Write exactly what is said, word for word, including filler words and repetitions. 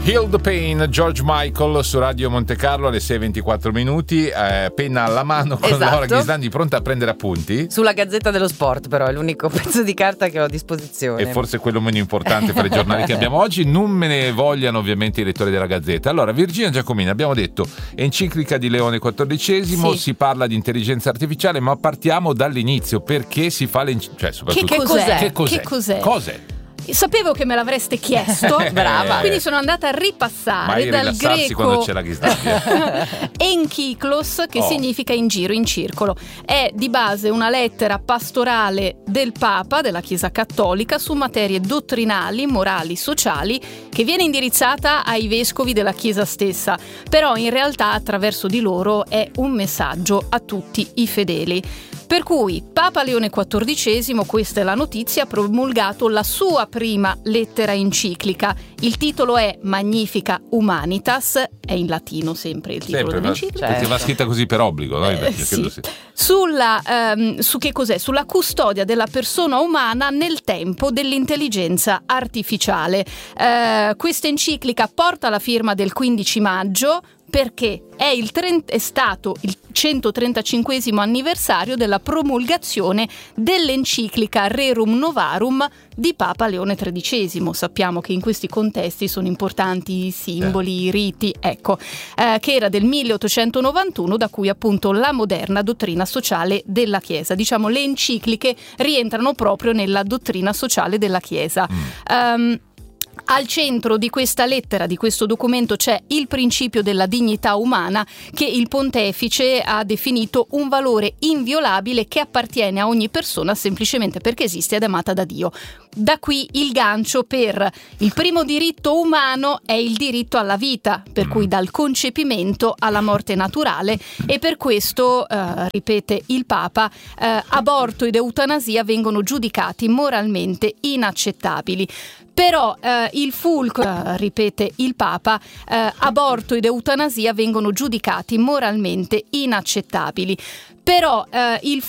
Heal the Pain, George Michael su Radio Monte Carlo alle sei e ventiquattro minuti, eh, penna alla mano con Esatto. Laura Ghislandi pronta a prendere appunti. Sulla Gazzetta dello Sport, però è l'unico pezzo di carta che ho a disposizione. E forse quello meno importante per i giornali che abbiamo oggi. Non me ne vogliano ovviamente i lettori della Gazzetta. Allora, Virginia Giacomini, abbiamo detto enciclica di Leone quattordicesimo, sì. Si parla di intelligenza artificiale, ma partiamo dall'inizio. Perché si fa l'enciclica? Cioè, soprattutto, che cos'è? Che cos'è? Che cos'è? Cos'è? Sapevo che me l'avreste chiesto. Brava. Quindi sono andata a ripassare Mai dal rilassarsi greco quando c'è la Ghislandi. enkyklos, che Oh. significa in giro, in circolo. È di base una lettera pastorale del Papa, della Chiesa Cattolica, su materie dottrinali, morali, sociali, che viene indirizzata ai vescovi della Chiesa stessa. Però in realtà attraverso di loro è un messaggio a tutti i fedeli. Per cui Papa Leone quattordicesimo, questa è la notizia, ha promulgato la sua prima lettera enciclica. Il titolo è Magnifica Humanitas, è in latino sempre il titolo Sempre, dell'enciclica. perché va scritta così per obbligo, no? Eh, sì. Sulla, ehm, su che cos'è? Sulla custodia della persona umana nel tempo dell'intelligenza artificiale. Eh, questa enciclica porta la firma del quindici maggio, perché è, il trent- è stato il centotrentacinquesimo anniversario della promulgazione dell'enciclica Rerum Novarum di Papa Leone tredicesimo. Sappiamo che in questi contesti sono importanti i simboli, i riti, ecco, eh, che era del milleottocentonovantuno, da cui appunto la moderna dottrina sociale della Chiesa. Diciamo, le encicliche rientrano proprio nella dottrina sociale della Chiesa. Mm. Um, Al centro di questa lettera, di questo documento, c'è il principio della dignità umana, che il pontefice ha definito un valore inviolabile che appartiene a ogni persona semplicemente perché esiste ed è amata da Dio. Da qui il gancio per il primo diritto umano è il diritto alla vita, per cui dal concepimento alla morte naturale, e per questo, eh, ripete il Papa, eh, aborto ed eutanasia vengono giudicati moralmente inaccettabili. Però eh, il fulcro, eh, ripete il Papa, eh, aborto ed eutanasia vengono giudicati moralmente inaccettabili. Però eh, il